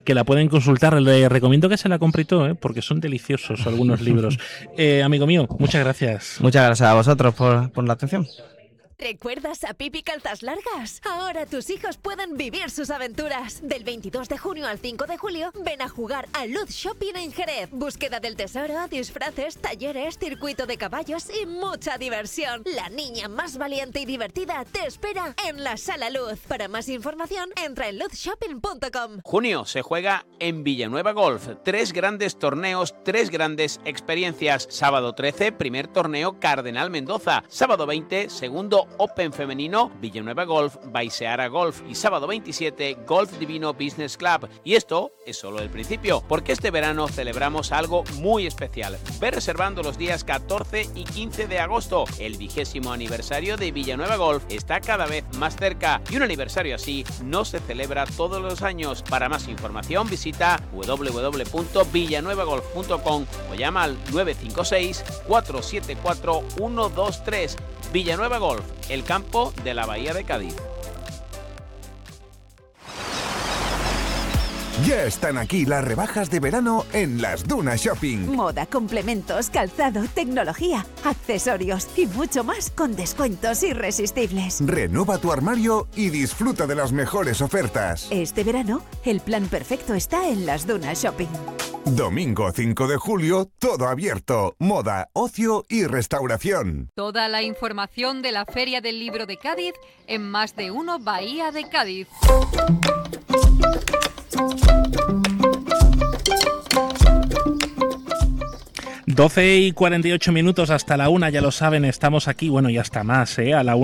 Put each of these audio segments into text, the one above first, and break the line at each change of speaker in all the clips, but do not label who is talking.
que la pueden consultar. Le recomiendo que se la compre y todo, porque son deliciosos algunos libros. Amigo mío, muchas gracias.
Muchas gracias a vosotros por la atención.
¿Recuerdas a Pipi Calzas Largas? Ahora tus hijos pueden vivir sus aventuras. Del 22 de junio al 5 de julio, ven a jugar a Luz Shopping en Jerez. Búsqueda del tesoro, disfraces, talleres, circuito de caballos y mucha diversión. La niña más valiente y divertida te espera en la Sala Luz. Para más información, entra en luzshopping.com.
Junio se juega en Villanueva Golf. 3 grandes torneos, 3 grandes experiencias. Sábado 13, primer torneo Cardenal Mendoza. Sábado 20, segundo Open femenino, Villanueva Golf, Baiseara Golf, y sábado 27, Golf Divino Business Club. Y esto es solo el principio, porque este verano celebramos algo muy especial. Ve reservando los días 14 y 15 de agosto. El 20º aniversario de Villanueva Golf está cada vez más cerca, y un aniversario así no se celebra todos los años. Para más información visita www.villanuevagolf.com o llama al 956 474 123. Villanueva Golf, el campo de la Bahía de Cádiz.
Ya están aquí las rebajas de verano en Las Dunas Shopping.
Moda, complementos, calzado, tecnología, accesorios y mucho más con descuentos irresistibles.
Renueva tu armario y disfruta de las mejores ofertas.
Este verano, el plan perfecto está en Las Dunas Shopping.
Domingo 5 de julio, todo abierto. Moda, ocio y restauración.
Toda la información de la Feria del Libro de Cádiz en Más de Uno Bahía de Cádiz.
Doce y 48 minutos hasta la 1, ya lo saben, estamos aquí, bueno, y hasta más, a la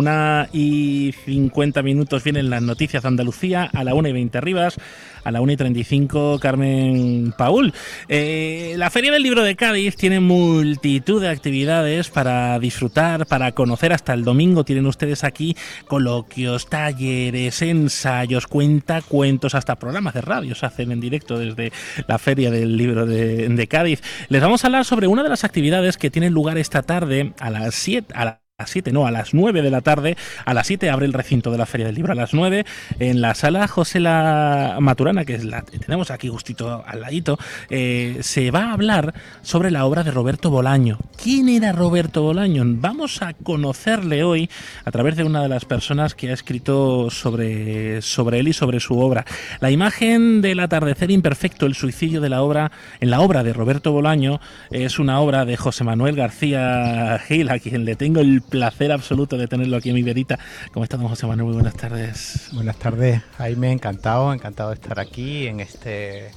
1:50 vienen las noticias de Andalucía, a la 1:20 Rivas, a la 1:35 Carmen Paul. La Feria del Libro de Cádiz tiene multitud de actividades para disfrutar, para conocer. Hasta el domingo tienen ustedes aquí coloquios, talleres, ensayos, cuentacuentos, hasta programas de radio se hacen en directo desde la Feria del Libro de Cádiz. Les vamos a hablar sobre una de las actividades que tienen lugar esta tarde a las 7, a las 9 de la tarde. A las 7 abre el recinto de la Feria del Libro, a las 9 en la sala José La Maturana, que es la tenemos aquí justito al ladito. Se va a hablar sobre la obra de Roberto Bolaño. ¿Quién era Roberto Bolaño? Vamos a conocerle hoy a través de una de las personas que ha escrito sobre él y sobre su obra. La imagen del atardecer imperfecto, el suicidio de la obra, en la obra de Roberto Bolaño, es una obra de José Manuel García Gil, a quien le tengo el placer absoluto de tenerlo aquí en mi verita. ¿Cómo está, don José Manuel? Muy buenas tardes.
Buenas tardes, Jaime. Encantado de estar aquí en este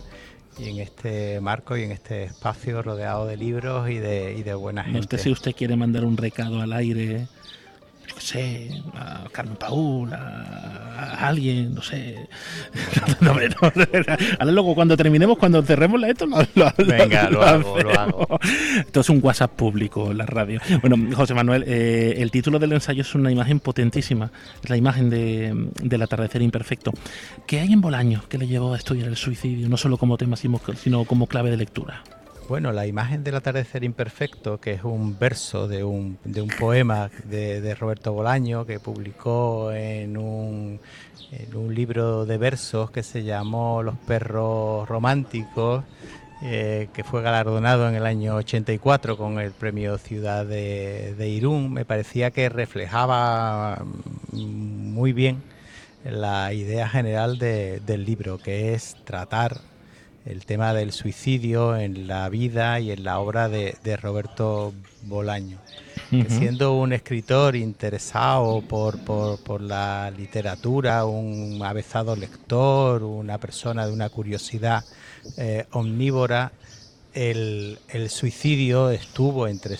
marco y en este espacio rodeado de libros y de buena gente.
No sé si usted quiere mandar un recado al aire, yo qué sé, a Carmen Paul, a alguien, no sé. No, ahora luego cuando terminemos, cuando cerremos esto,
Venga, lo hago.
Esto es un WhatsApp público en la radio. Bueno, José Manuel, el título del ensayo es una imagen potentísima, es la imagen del atardecer imperfecto. ¿Qué hay en Bolaño que le llevó a estudiar el suicidio, no solo como tema, sino como clave de lectura?
Bueno, la imagen del atardecer imperfecto, que es un verso de un poema de Roberto Bolaño, que publicó en un libro de versos que se llamó Los perros románticos, que fue galardonado en el año 84 con el premio Ciudad de Irún. Me parecía que reflejaba muy bien la idea general del libro, que es tratar el tema del suicidio en la vida y en la obra de Roberto Bolaño. Que siendo un escritor interesado por la literatura, un avezado lector, una persona de una curiosidad omnívora, el suicidio estuvo entre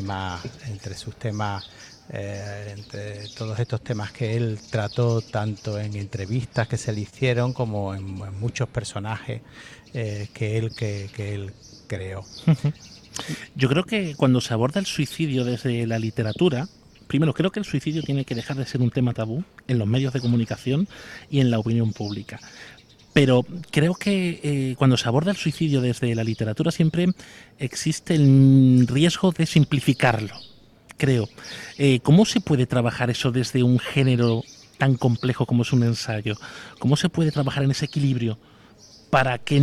todos estos temas que él trató, tanto en entrevistas que se le hicieron como en muchos personajes que él creó.
Yo creo que cuando se aborda el suicidio desde la literatura, primero creo que el suicidio tiene que dejar de ser un tema tabú en los medios de comunicación y en la opinión pública. Pero creo que cuando se aborda el suicidio desde la literatura siempre existe el riesgo de simplificarlo, creo. ¿Cómo se puede trabajar eso desde un género tan complejo como es un ensayo? ¿Cómo se puede trabajar en ese equilibrio para que